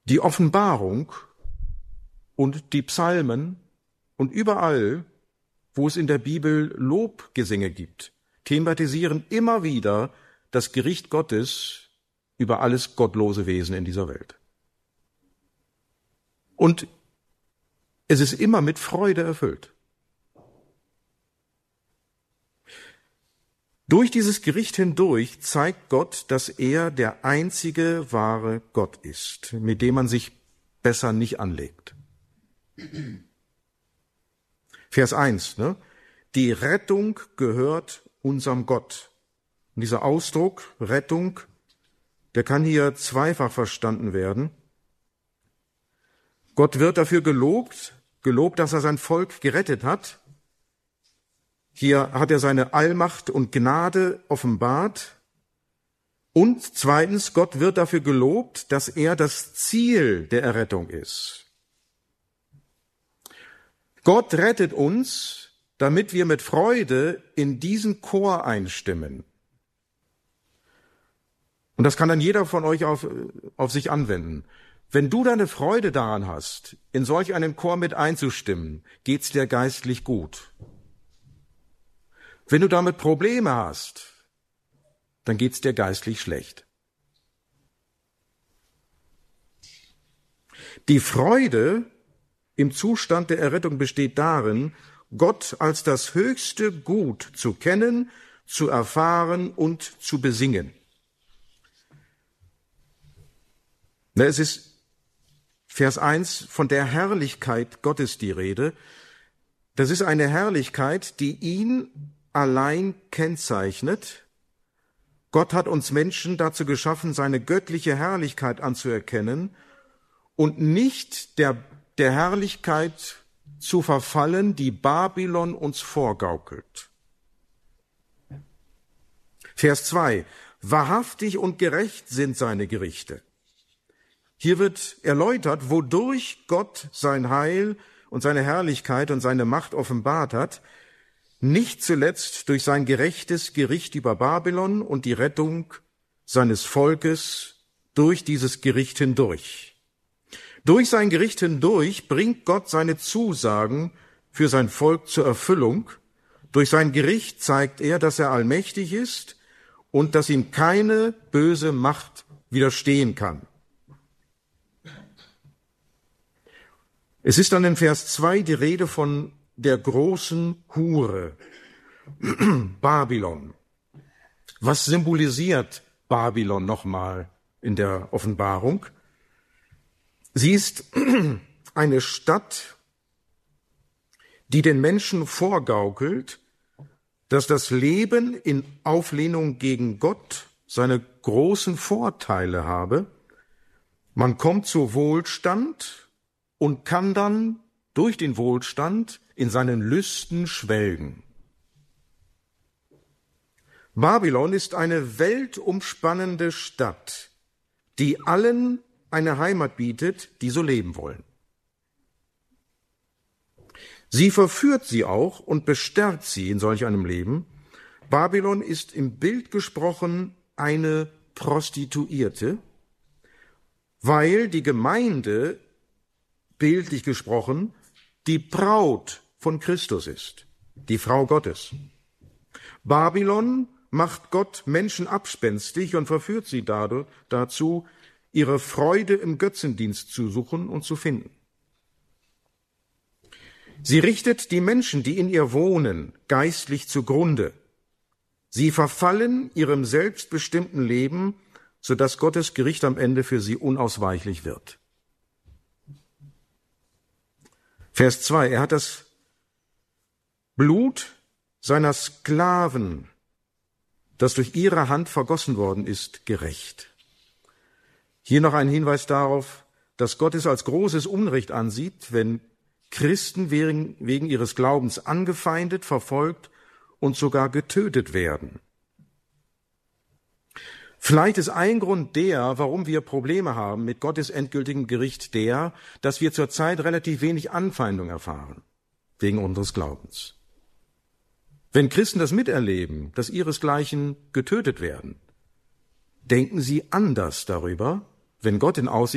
Die Offenbarung und die Psalmen und überall, wo es in der Bibel Lobgesänge gibt, thematisieren immer wieder das Gericht Gottes über alles gottlose Wesen in dieser Welt. Und es ist immer mit Freude erfüllt. Durch dieses Gericht hindurch zeigt Gott, dass er der einzige wahre Gott ist, mit dem man sich besser nicht anlegt. Vers 1, ne? Die Rettung gehört unserem Gott. Und dieser Ausdruck, Rettung, der kann hier zweifach verstanden werden. Gott wird dafür gelobt, dass er sein Volk gerettet hat. Hier hat er seine Allmacht und Gnade offenbart. Und zweitens, Gott wird dafür gelobt, dass er das Ziel der Errettung ist. Gott rettet uns, damit wir mit Freude in diesen Chor einstimmen. Und das kann dann jeder von euch auf sich anwenden. Wenn du deine Freude daran hast, in solch einen Chor mit einzustimmen, geht's dir geistlich gut. Wenn du damit Probleme hast, dann geht's dir geistlich schlecht. Die Freude im Zustand der Errettung besteht darin, Gott als das höchste Gut zu kennen, zu erfahren und zu besingen. Es ist Vers 1 von der Herrlichkeit Gottes die Rede. Das ist eine Herrlichkeit, die ihn allein kennzeichnet. Gott hat uns Menschen dazu geschaffen, seine göttliche Herrlichkeit anzuerkennen und nicht der Herrlichkeit zu verfallen, die Babylon uns vorgaukelt. Vers 2. Wahrhaftig und gerecht sind seine Gerichte. Hier wird erläutert, wodurch Gott sein Heil und seine Herrlichkeit und seine Macht offenbart hat, nicht zuletzt durch sein gerechtes Gericht über Babylon und die Rettung seines Volkes durch dieses Gericht hindurch. Durch sein Gericht hindurch bringt Gott seine Zusagen für sein Volk zur Erfüllung. Durch sein Gericht zeigt er, dass er allmächtig ist und dass ihm keine böse Macht widerstehen kann. Es ist dann in Vers 2 die Rede von der großen Hure, Babylon. Was symbolisiert Babylon nochmal in der Offenbarung? Sie ist eine Stadt, die den Menschen vorgaukelt, dass das Leben in Auflehnung gegen Gott seine großen Vorteile habe. Man kommt zu Wohlstand und kann dann durch den Wohlstand in seinen Lüsten schwelgen. Babylon ist eine weltumspannende Stadt, die allen eine Heimat bietet, die so leben wollen. Sie verführt sie auch und bestärkt sie in solch einem Leben. Babylon ist im Bild gesprochen eine Prostituierte, weil die Gemeinde, bildlich gesprochen, die Braut von Christus ist, die Frau Gottes. Babylon macht Gott Menschen abspenstig und verführt sie dazu, ihre Freude im Götzendienst zu suchen und zu finden. Sie richtet die Menschen, die in ihr wohnen, geistlich zugrunde. Sie verfallen ihrem selbstbestimmten Leben, sodass Gottes Gericht am Ende für sie unausweichlich wird. Vers 2, er hat das Blut seiner Sklaven, das durch ihre Hand vergossen worden ist, gerächt. Hier noch ein Hinweis darauf, dass Gott es als großes Unrecht ansieht, wenn Christen wegen ihres Glaubens angefeindet, verfolgt und sogar getötet werden. Vielleicht ist ein Grund warum wir Probleme haben mit Gottes endgültigem Gericht dass wir zurzeit relativ wenig Anfeindung erfahren, wegen unseres Glaubens. Wenn Christen das miterleben, dass ihresgleichen getötet werden, denken sie anders darüber, wenn Gott in Aussicht